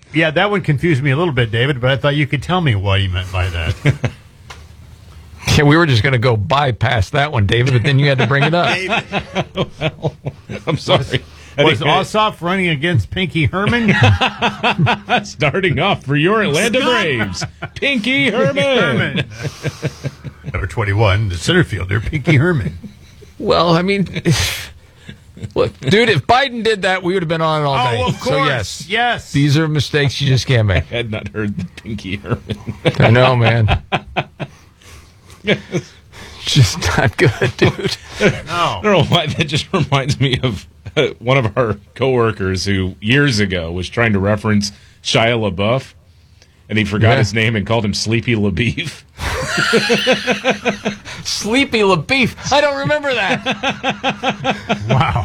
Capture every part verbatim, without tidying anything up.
Yeah, that one confused me a little bit, David, but I thought you could tell me what he meant by that. Yeah, we were just going to go bypass that one, David, but then you had to bring it up. Well, I'm sorry. Was Ossoff running against Pinky Herman? Starting off for your Atlanta Braves, Pinky Herman. Herman. Number twenty-one, the center fielder, Pinky Herman. Well, I mean, look, dude, if Biden did that, we would have been on all day. Oh, of course. So, yes. Yes. These are mistakes you just can't make. I had not heard the Pinky Herman. I know, man. Just not good, dude. No. I don't know why that just reminds me of uh, one of our coworkers who years ago was trying to reference Shia LaBeouf, and he forgot Yeah. his name and called him Sleepy LaBeef. Sleepy LaBeef. I don't remember that. Wow.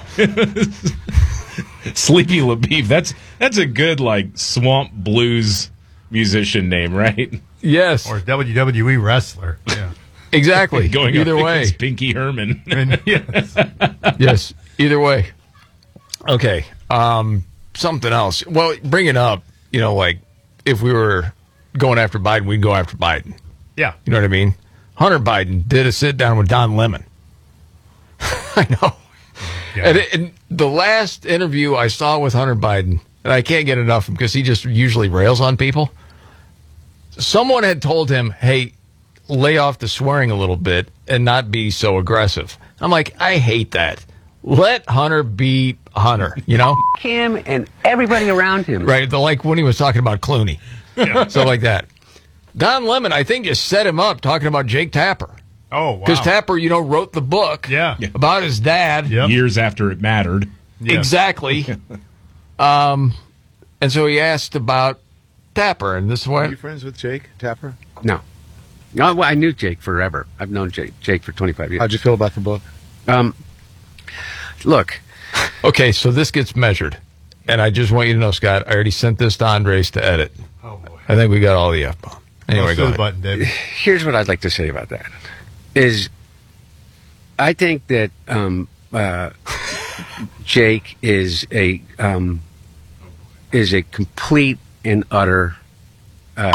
Sleepy LaBeef. That's that's a good like swamp blues musician name, right? Yes, Or W W E wrestler. Yeah. exactly. Going Either up way. against Pinky Herman. And, yes. Yes, either way. Okay, um, something else. Well, bring it up, you know, like if we were going after Biden, we'd go after Biden. Yeah. You know what I mean? Hunter Biden did a sit down with Don Lemon. I know. Yeah. And, and the last interview I saw with Hunter Biden, and I can't get enough of him because he just usually rails on people. Someone had told him, hey, lay off the swearing a little bit and not be so aggressive. I'm like, I hate that. Let Hunter be Hunter, you know? Him and everybody around him. Right, the, like when he was talking about Clooney. Yeah. Stuff like that. Don Lemon, I think, just set him up talking about Jake Tapper. Oh, wow. Because Tapper, you know, wrote the book Yeah. about his dad. Yep. Years after it mattered. Yeah. Exactly. um, and so he asked about Tapper, and this is Are what... you friends with Jake Tapper? No. No, well, I knew Jake forever. I've known Jake, Jake for twenty-five years. How'd you feel about the book? Um, look, Okay, so this gets measured. And I just want you to know, Scott, I already sent this to Andres to edit. Oh, boy. I think we got all the F-bomb. Anyway, Press go the ahead. button, David. here's what I'd like to say about that. Is I think that um, uh, Jake is a um, is a complete and utter. Uh,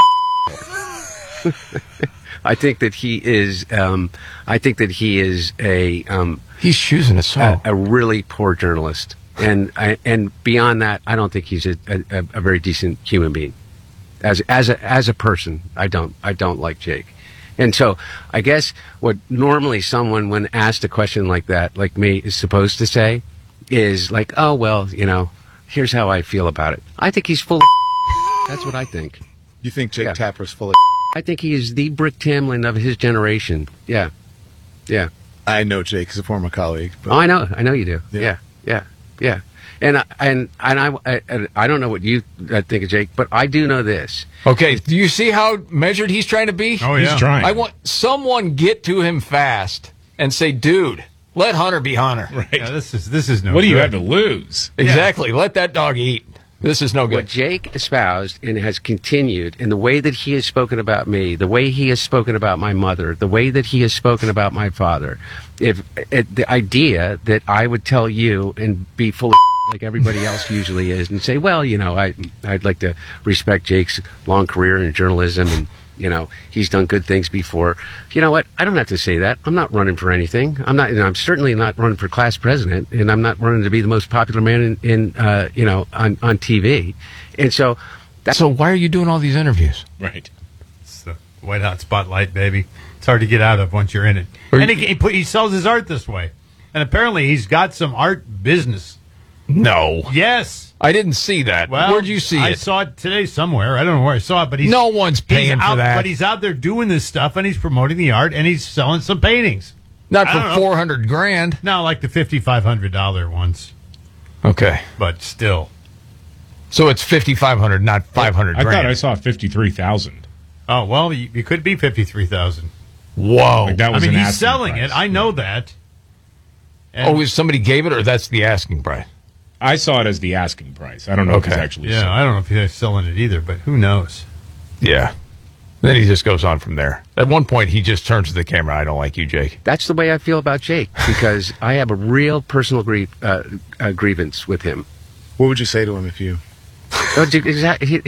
I think that he is. Um, I think that he is a. Um, He's choosing a song. a, a really poor journalist, and I, and beyond that, I don't think he's a, a, a very decent human being. As as a as a person, I don't I don't like Jake, and so I guess what normally someone, when asked a question like that, like me, is supposed to say, is like, oh well, you know, here's how I feel about it. I think he's full of. That's what I think. You think Jake Yeah. Tapper's full of I think he is the Brick Tamlin of his generation. Yeah, yeah. I know Jake is a former colleague. But Oh, I know, I know you do. Yeah. Yeah, yeah, yeah. And I- and and I, I I don't know what you uh, think of Jake, but I do know this. Okay, do you see how measured he's trying to be? Oh, He's yeah. trying. I want someone get to him fast and say, dude, let Hunter be Hunter. Right. Yeah, this is this is no What do you good. have to lose? Exactly. Let that dog eat. This is no What good. Jake espoused and has continued in the way that he has spoken about me, the way he has spoken about my mother, the way that he has spoken about my father. If it, the idea that I would tell you and be full of like everybody else usually is and say, well, you know, I I'd like to respect Jake's long career in journalism and you know, he's done good things before. You know what? I don't have to say that. I'm not running for anything. I'm not. I'm certainly not running for class president, and I'm not running to be the most popular man in, in uh, you know, on, on T V. And so, that's So why are you doing all these interviews? Right. It's the white hot spotlight, baby. It's hard to get out of once you're in it. Are And you- he, he, put, he sells his art this way. And apparently he's got some art business. No. Yes. I didn't see that. Well, Where'd you see I it? saw it today somewhere. I don't know where I saw it, but he's No one's he's paying for out, that. But he's out there doing this stuff, and he's promoting the art, and he's selling some paintings. Not I don't for know. four hundred grand. Not like the fifty-five hundred dollars ones, Okay. but still. So it's fifty-five hundred, not five hundred I grand. thought I saw fifty-three thousand. Oh, well, you, you could be fifty-three thousand Whoa. Like that I was mean, an he's asking selling price. it. I know that. And- Oh, is somebody gave it, or that's the asking price? I saw it as the asking price. I don't know if Okay. it's actually yeah, sold. I don't know if he's selling it either, but who knows? Yeah. Then he just goes on from there. At one point, he just turns to the camera. I don't like you, Jake. that's the way I feel about Jake because I have a real personal grief, uh, uh, grievance with him. What would you say to him if you Oh, exactly.